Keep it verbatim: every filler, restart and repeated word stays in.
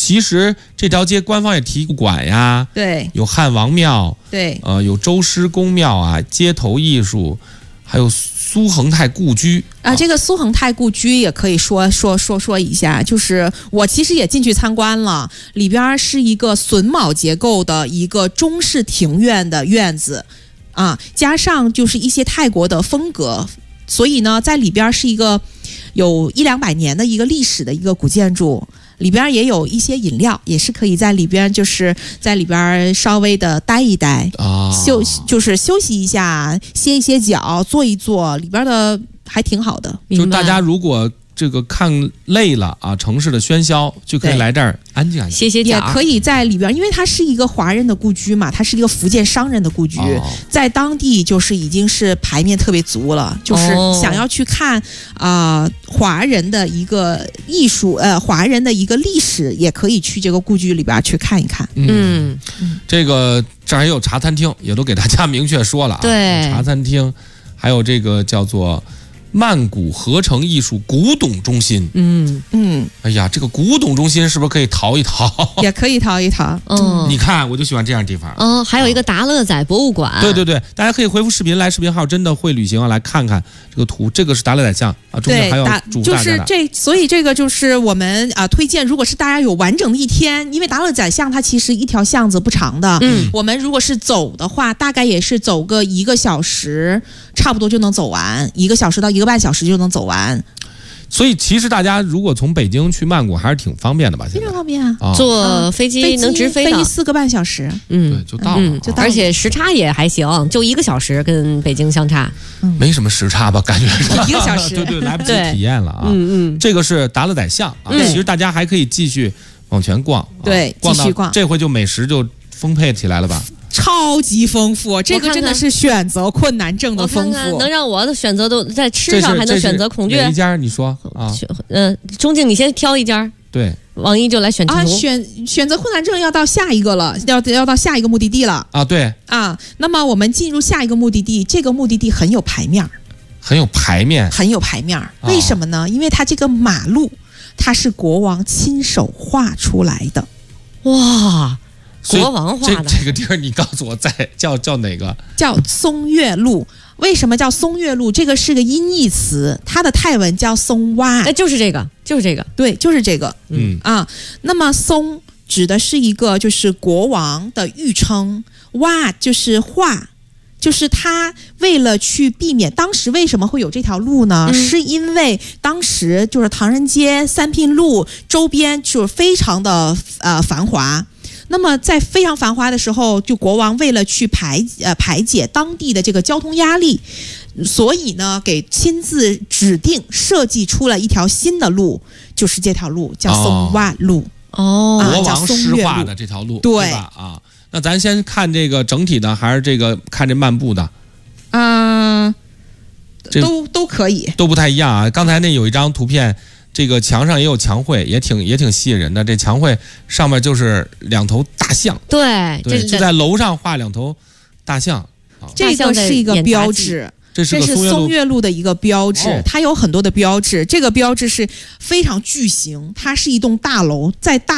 其实这条街官方也提馆呀， 对， 有汉王庙， 对， 呃，有周师公庙啊，街头艺术，还有苏恒泰故居啊。这个苏恒泰故居也可以说说说说一下，就是我其实也进去参观了，里边是一个榫卯结构的一个中式庭院的院子啊，加上就是一些泰国的风格，所以呢，在里边是一个有一两百年的一个历史的一个古建筑。里边也有一些饮料，也是可以在里边，就是在里边稍微的待一待， 啊， 休就是休息一下，歇一歇脚，坐一坐，里边的还挺好的。 就大家如果这个看累了啊，城市的喧嚣，就可以来这儿安静安静， 歇歇脚， 也可以在里边，因为它是一个华人的故居嘛，它是一个福建商人的故居，哦、在当地就是已经是牌面特别足了，就是想要去看啊、呃、华人的一个艺术，呃，华人的一个历史，也可以去这个故居里边去看一看。 嗯，嗯这个这儿也有茶餐厅，也都给大家明确说了啊， 对， 茶餐厅，还有这个叫做曼谷合成艺术古董中心， 嗯嗯， 哎呀，这个古董中心是不是可以淘一淘？ 也可以淘一淘。 嗯， 你看，我就喜欢这样的地方。 嗯，还有一个达乐仔博物馆。 对对对，大家可以回复视频来视频号，真的会旅行啊，来看看这个图。这个是达乐仔像啊，中间还有主就是这，所以这个就是我们啊、呃、推荐，如果是大家有完整的一天，因为达乐仔巷它其实一条巷子不长的，嗯，我们如果是走的话，大概也是走个一个小时，差不多就能走完，一个小时到一个半小时就能走完。 所以其实大家如果从北京去曼谷还是挺方便的吧？ 非常方便啊， 啊坐飞机能直飞的， 飞四个半小时， 嗯，对，就到了， 嗯、就到了，而且时差也还行，就一个小时，跟北京相差， 嗯、 没什么时差吧？感觉是一个小时， 对对，来不及体验了啊。 嗯嗯， 这个是达乐仔巷啊，其实大家还可以继续往前逛， 对， 逛继续逛， 这回就美食就丰沛起来了吧？ 超级丰富，这个真的是选择困难症的丰富， 看看能让我的选择都在吃上还能选择恐惧。 哪一家？你说啊？ 嗯，钟静，你先挑一家。 对， 王一就来选题啊，选选择困难症要到下一个了，要要到下一个目的地了啊。对啊，那么我们进入下一个目的地，这个目的地很有排面， 很有排面， 很有排面。为什么呢？因为它这个马路，它是国王亲手画出来的。 哇！国王画的这这个地儿，你告诉我在叫叫哪个？ 叫松月路。为什么叫松月路？这个是个音译词，它的泰文叫松哇。 哎，就是这个，就是这个， 对，就是这个。 嗯啊，那么松指的是一个就是国王的御称，哇就是画。就是他为了去避免，当时为什么会有这条路呢？嗯、是因为当时就是唐人街、三聘路周边就是非常的呃繁华。那么在非常繁华的时候，就国王为了去排呃排解当地的这个交通压力，所以呢给亲自指定设计出了一条新的路，就是这条路叫松洼路。 哦， 国王诗画的这条路， 对, 对吧？啊。那咱先看这个整体的，还是这个看这漫步的？ 嗯、呃，都都可以， 都不太一样啊。刚才那有一张图片，这个墙上也有墙绘，也挺也挺吸引人的。这墙绘上面就是两头大象， 对， 对，就在楼上画两头大象， 啊、这个是一个标志。 这是松月路的一个标志、哦，它有很多的标志。这个标志是非常巨型，它是一栋大楼，在大